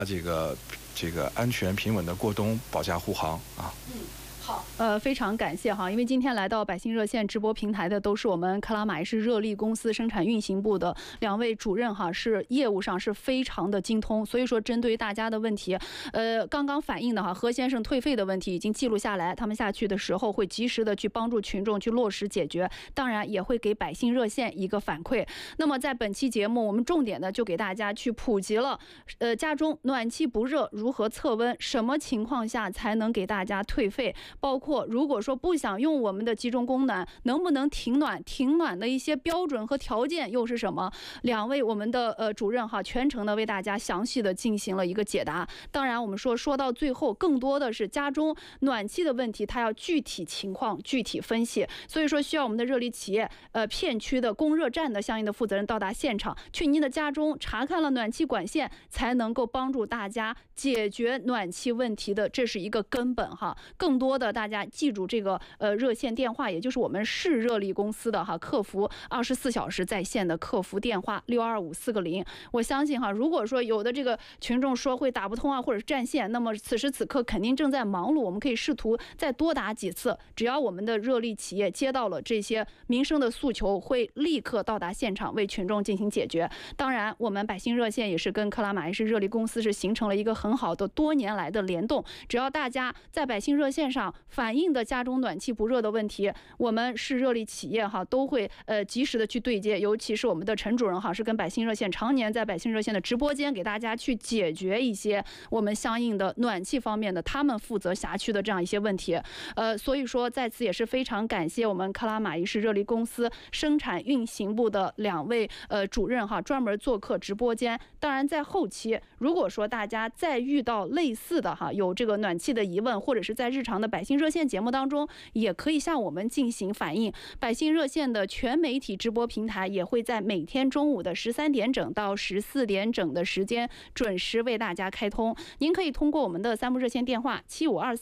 这个安全平稳的过冬，保驾护航啊。 好，非常感谢哈，因为今天来到百姓热线直播平台的都是我们克拉玛依仕热力公司生产运行部的2位主任哈，是业务上是非常的精通，所以说针对大家的问题，刚刚反映的哈何先生退费的问题已经记录下来，他们下去的时候会及时的去帮助群众去落实解决，当然也会给百姓热线一个反馈。那么在本期节目，我们重点的就给大家去普及了，家中暖气不热如何测温，什么情况下才能给大家退费？包括如果说不想用我们的集中供暖，能不能停暖？停暖的一些标准和条件又是什么？2位我们的主任哈，全程的为大家详细的进行了一个解答。当然，我们说到最后，更多的是家中暖气的问题，它要具体情况具体分析，所以说需要我们的热力企业片区的供热站的相应的负责人到达现场，去您的家中查看了暖气管线，才能够帮助大家解决暖气问题的，这是一个根本哈。更多的大家记住这个热线电话，也就是我们市热力公司的哈客服24小时在线的客服电话6254个0。我相信哈，如果说有的这个群众说会打不通啊，或者是占线，那么此时此刻肯定正在忙碌，我们可以试图再多打几次，只要我们的热力企业接到了这些民生的诉求，会立刻到达现场为群众进行解决。当然，我们百姓热线也是跟克拉玛依仕热力公司是形成了一个很好的多年来的联动，只要大家在百姓热线上反映的家中暖气不热的问题，我们市热力企业哈都会及时的去对接，尤其是我们的陈主任哈是跟百姓热线常年在百姓热线的直播间给大家去解决一些我们相应的暖气方面的他们负责辖区的这样一些问题。所以说在此也是非常感谢我们克拉玛依仕热力公司生产运行部的2位主任哈专门做客直播间。当然在后期如果说大家再遇到类似的哈有这个暖气的疑问，或者是在日常的百姓热线节目当中，也可以向我们进行反映。百姓热线的全媒体直播平台也会在每天中午的13点整到14点整的时间准时为大家开通。您可以通过我们的3部热线电话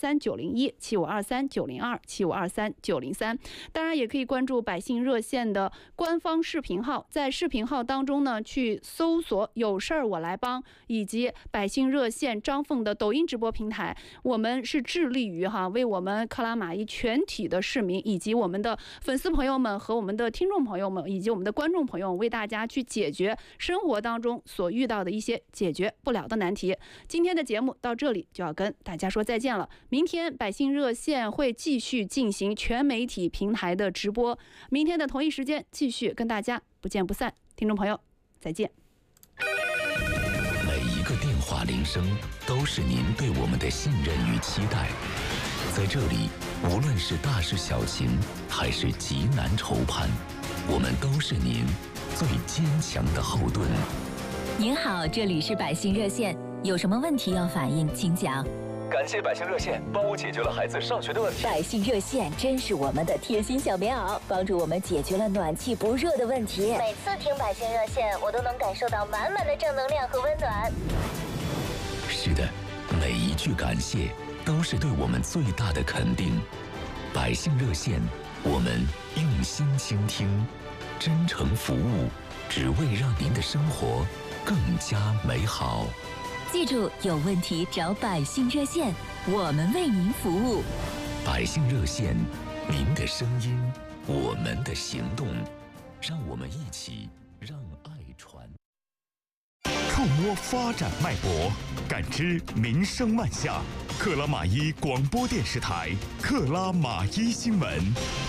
7523-901、7523-902、7523-903，当然也可以关注百姓热线的官方视频号，在视频号当中呢去搜索有事儿我来帮，以及百姓热线张凤的抖音直播平台。我们是致力于为我们克拉玛依全体的市民以及我们的粉丝朋友们和我们的听众朋友们以及我们的观众朋友们，为大家去解决生活当中所遇到的一些解决不了的难题。今天的节目到这里就要跟大家说再见了，明天百姓热线会继续进行全媒体平台的直播，明天的同一时间继续跟大家不见不散。听众朋友再见。 每一个电话铃声都是您对我们的信任与期待，在这里无论是大事小情还是急难愁盼，我们都是您最坚强的后盾。 您好，这里是百姓热线，有什么问题要反映请讲。 感谢百姓热线帮我解决了孩子上学的问题。 百姓热线真是我们的贴心小棉袄，帮助我们解决了暖气不热的问题。 每次听百姓热线，我都能感受到满满的正能量和温暖。 是的，每一句感谢都是对我们最大的肯定。百姓热线，我们用心倾听，真诚服务，只为让您的生活更加美好。 记住，有问题找百姓热线，我们为您服务。 百姓热线，您的声音，我们的行动，让我们一起让爱传。 触摸发展脉搏，感知民生万象。克拉玛依广播电视台，克拉玛依新闻。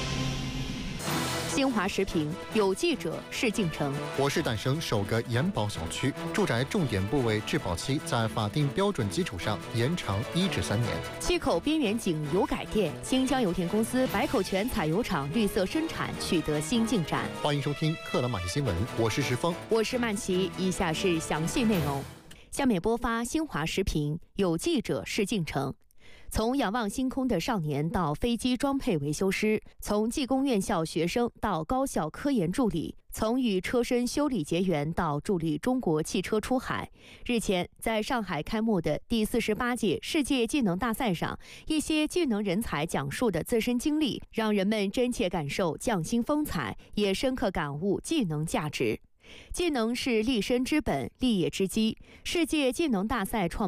新华时评，有记者是进城。 我市诞生首个延保小区，住宅重点部位质保期在法定标准基础上延长1至3年。 7口边缘井油改电，新疆油田公司百口泉采油厂绿色生产取得新进展。 欢迎收听克拉玛依新闻，我是石峰， 我是曼琪。以下是详细内容。下面播发新华时评，有记者是进城。从仰望星空的少年到飞机装配维修师，从技工院校学生到高校科研助理，从与车身修理结缘到助力中国汽车出海。日前，在上海开幕的第48届世界技能大赛上，一些技能人才讲述的自身经历，让人们真切感受匠心风采，也深刻感悟技能价值。技能是立身之本、立业之基。世界技能大赛创